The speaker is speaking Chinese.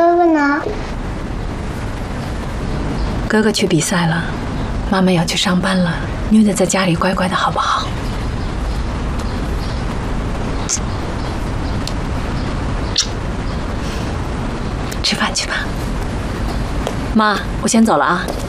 哥哥呢？ 哥哥去比赛了，妈妈要去上班了，妞妞在家里乖乖的，好不好？吃饭去吧。妈，我先走了啊。